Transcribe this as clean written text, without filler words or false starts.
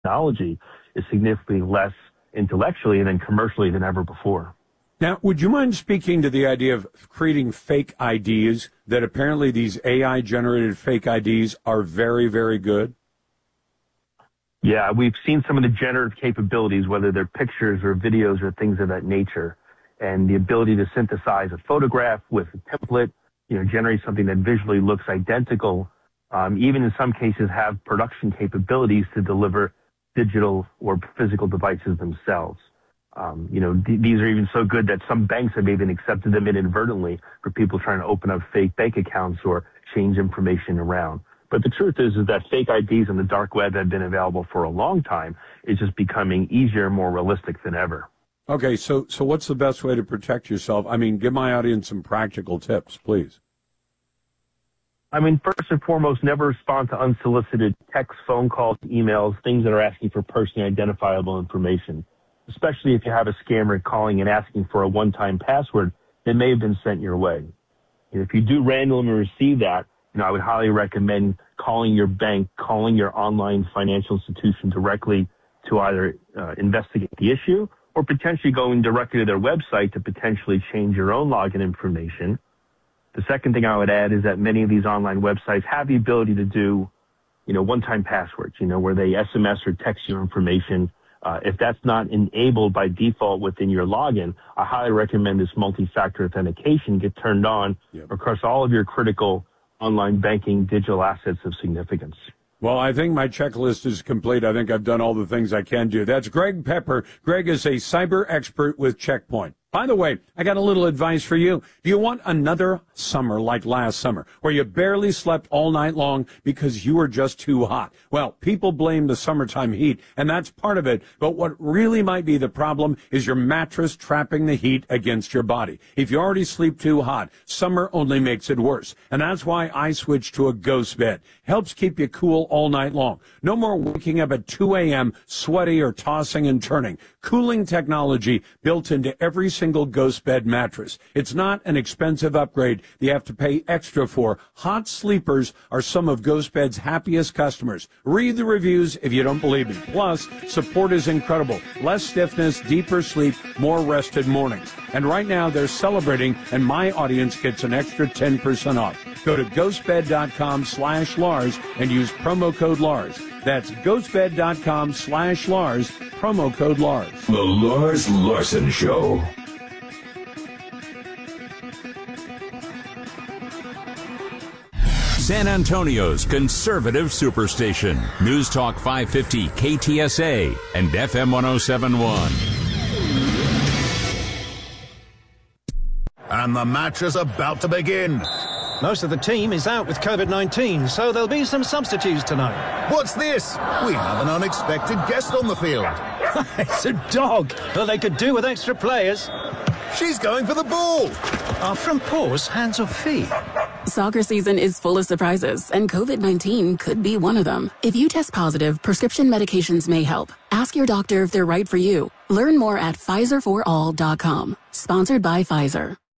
technology is significantly less intellectually and then commercially than ever before. Now, would you mind speaking to the idea of creating fake IDs, that apparently these AI-generated fake IDs are very, very good? Yeah, we've seen some of the generative capabilities, whether they're pictures or videos or things of that nature, and the ability to synthesize a photograph with a template, generate something that visually looks identical, even in some cases have production capabilities to deliver digital or physical devices themselves. These are even so good that some banks have even accepted them inadvertently for people trying to open up fake bank accounts or change information around. But the truth is that fake IDs on the dark web have been available for a long time. It's just becoming easier and more realistic than ever. Okay, so what's the best way to protect yourself? I mean, give my audience some practical tips, please. First and foremost, never respond to unsolicited texts, phone calls, emails, things that are asking for personally identifiable information, especially if you have a scammer calling and asking for a one-time password that may have been sent your way. If you do randomly receive that, I would highly recommend calling your bank, calling your online financial institution directly to either investigate the issue or potentially going directly to their website to potentially change your own login information. The second thing I would add is that many of these online websites have the ability to do, one-time passwords, where they SMS or text you information. If that's not enabled by default within your login, I highly recommend this multi-factor authentication get turned on across all of your critical online banking digital assets of significance. Well, I think my checklist is complete. I think I've done all the things I can do. That's Greg Pepper. Greg is a cyber expert with Check Point. By the way, I got a little advice for you. Do you want another summer like last summer, where you barely slept all night long because you were just too hot? Well, people blame the summertime heat, and that's part of it. But what really might be the problem is your mattress trapping the heat against your body. If you already sleep too hot, summer only makes it worse. And that's why I switched to a Ghost Bed. Helps keep you cool all night long. No more waking up at 2 a.m. sweaty or tossing and turning. Cooling technology built into every single Ghost Bed mattress. It's not an expensive upgrade you have to pay extra for. Hot sleepers are some of Ghost Bed's happiest customers. Read the reviews if you don't believe me. Plus, support is incredible. Less stiffness, deeper sleep, more rested mornings. And right now they're celebrating, and my audience gets an extra 10% off. Go to ghostbed.com/Lars and use promo code Lars. That's ghostbed.com/Lars, promo code Lars. The Lars Larson Show. San Antonio's conservative superstation. News Talk 550 KTSA and FM 1071. And the match is about to begin. Most of the team is out with COVID-19, so there'll be some substitutes tonight. What's this? We have an unexpected guest on the field. It's a dog. Well, they could do with extra players. She's going for the ball. Are from paws, hands or feet? Soccer season is full of surprises, and COVID-19 could be one of them. If you test positive, prescription medications may help. Ask your doctor if they're right for you. Learn more at PfizerForAll.com. Sponsored by Pfizer.